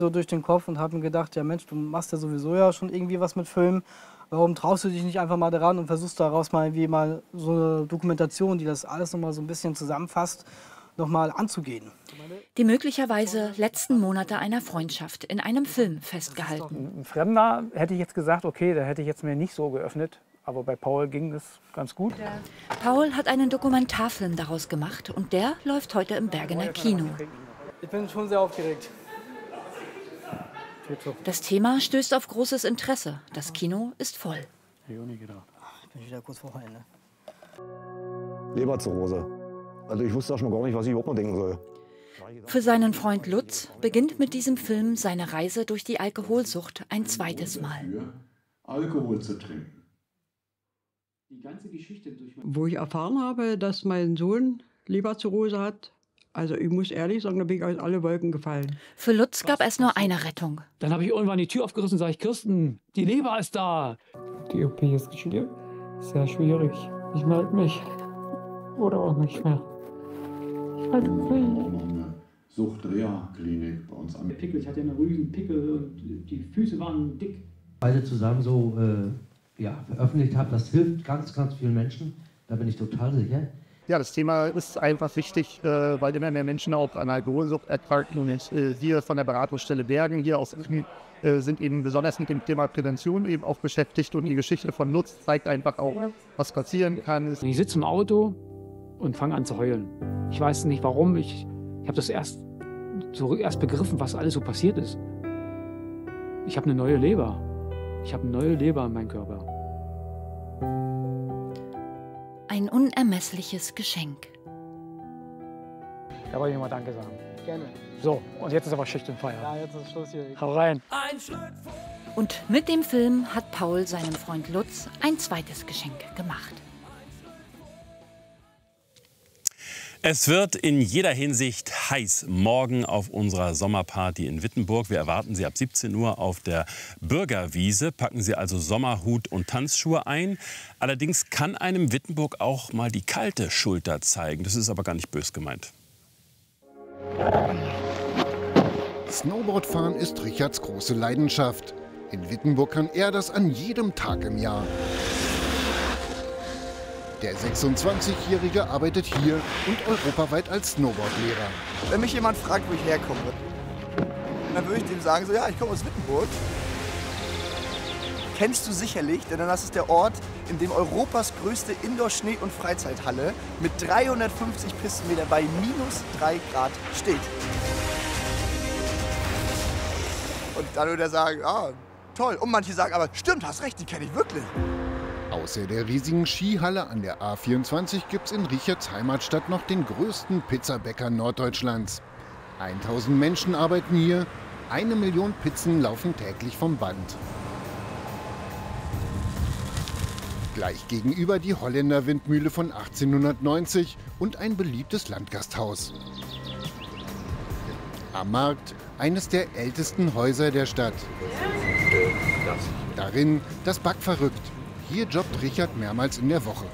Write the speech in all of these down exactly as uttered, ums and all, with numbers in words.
so durch den Kopf und habe mir gedacht, ja Mensch, du machst ja sowieso ja schon irgendwie was mit Filmen. Warum traust du dich nicht einfach mal daran und versuchst daraus mal wie mal so eine Dokumentation, die das alles noch mal so ein bisschen zusammenfasst, noch mal anzugehen? Die möglicherweise letzten Monate einer Freundschaft in einem Film festgehalten. Ein Fremder hätte ich jetzt gesagt, okay, da hätte ich jetzt mir nicht so geöffnet. Aber bei Paul ging es ganz gut. Paul hat einen Dokumentarfilm daraus gemacht und der läuft heute im Bergener Kino. Ich bin schon sehr aufgeregt. Das Thema stößt auf großes Interesse. Das Kino ist voll. Ich bin wieder kurz vor Ende. Leberzirrhose. Also ich wusste auch schon gar nicht, was ich überhaupt noch denken soll. Für seinen Freund Lutz beginnt mit diesem Film seine Reise durch die Alkoholsucht ein zweites Mal. Alkohol zu trinken. Wo ich erfahren habe, dass mein Sohn Leberzirrhose hat, also ich muss ehrlich sagen, da bin ich aus alle Wolken gefallen. Für Lutz gab es nur eine Rettung. Dann habe ich irgendwann die Tür aufgerissen und sage ich, Kirsten, die Leber ist da. Die O P ist schwierig. Sehr schwierig. Ich melde mich. Oder auch nicht mehr. Ich weiß es Wir haben nicht. auch noch eine Sucht-Reha-Klinik bei uns an. Pickel, ich hatte einen riesen Pickel und die Füße waren dick. Beide zusammen so äh, ja, veröffentlicht habe, das hilft ganz, ganz vielen Menschen. Da bin ich total sicher. Ja, das Thema ist einfach wichtig, äh, weil immer mehr Menschen auch an Alkoholsucht erkranken. Und jetzt, äh, wir von der Beratungsstelle Bergen hier aus Aachen äh, sind eben besonders mit dem Thema Prävention eben auch beschäftigt. Und die Geschichte von Lutz zeigt einfach auch, was passieren kann. Ich sitze im Auto und fange an zu heulen. Ich weiß nicht warum. Ich, ich habe das erst, so erst begriffen, was alles so passiert ist. Ich habe eine neue Leber. Ich habe eine neue Leber in meinem Körper. Ein unermessliches Geschenk. Da wollte ich mal Danke sagen. Gerne. So, und jetzt ist aber Schicht und Feierabend. Ja, jetzt ist Schluss hier. Hau rein. Und mit dem Film hat Paul seinem Freund Lutz ein zweites Geschenk gemacht. Es wird in jeder Hinsicht heiß morgen auf unserer Sommerparty in Wittenburg. Wir erwarten Sie ab siebzehn Uhr auf der Bürgerwiese. Packen Sie also Sommerhut und Tanzschuhe ein. Allerdings kann einem Wittenburg auch mal die kalte Schulter zeigen. Das ist aber gar nicht bös gemeint. Snowboardfahren ist Richards große Leidenschaft. In Wittenburg kann er das an jedem Tag im Jahr. Der sechsundzwanzigjährige arbeitet hier und europaweit als Snowboardlehrer. Wenn mich jemand fragt, wo ich herkomme, dann würde ich dem sagen, so, ja, ich komme aus Wittenburg. Kennst du sicherlich, denn das ist der Ort, in dem Europas größte Indoor-Schnee- und Freizeithalle mit dreihundertfünfzig Pistenmeter bei minus drei Grad steht. Und dann würde er sagen, ah, toll. Und manche sagen aber, stimmt, hast recht, die kenne ich wirklich. Außer der riesigen Skihalle an der A vierundzwanzig gibt es in Richards Heimatstadt noch den größten Pizzabäcker Norddeutschlands. tausend Menschen arbeiten hier, eine Million Pizzen laufen täglich vom Band. Gleich gegenüber die Holländer Windmühle von achtzehnhundertneunzig und ein beliebtes Landgasthaus. Am Markt eines der ältesten Häuser der Stadt. Darin das Backverrückt. Hier jobbt Richard mehrmals in der Woche.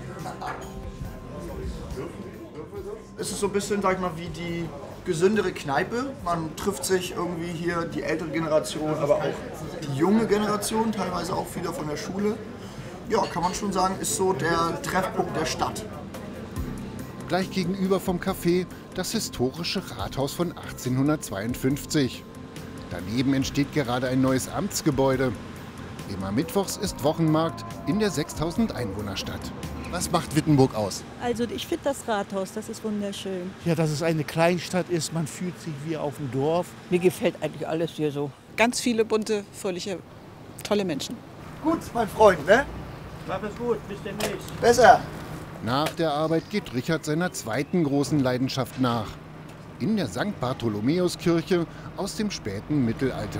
Es ist so ein bisschen, sag ich mal, wie die gesündere Kneipe. Man trifft sich irgendwie hier, die ältere Generation, aber auch die junge Generation, teilweise auch wieder von der Schule. Ja, kann man schon sagen, ist so der Treffpunkt der Stadt. Gleich gegenüber vom Café das historische Rathaus von achtzehnhundertzweiundfünfzig. Daneben entsteht gerade ein neues Amtsgebäude. Immer mittwochs ist Wochenmarkt in der sechstausend Einwohnerstadt. Was macht Wittenburg aus? Also ich finde das Rathaus, das ist wunderschön. Ja, dass es eine Kleinstadt ist, man fühlt sich wie auf dem Dorf. Mir gefällt eigentlich alles hier so. Ganz viele bunte, fröhliche, tolle Menschen. Gut, mein Freund, ne? Mach es gut, bis demnächst. Besser. Nach der Arbeit geht Richard seiner zweiten großen Leidenschaft nach. In der Sankt Bartholomäuskirche aus dem späten Mittelalter.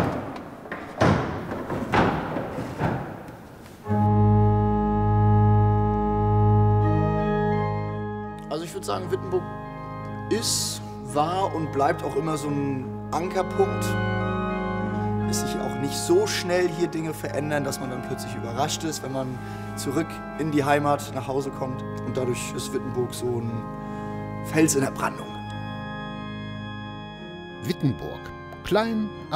Also ich würde sagen, Wittenburg ist, war und bleibt auch immer so ein Ankerpunkt. Es sich auch nicht so schnell hier Dinge verändern, dass man dann plötzlich überrascht ist, wenn man zurück in die Heimat nach Hause kommt. Und dadurch ist Wittenburg so ein Fels in der Brandung. Wittenburg, Klein,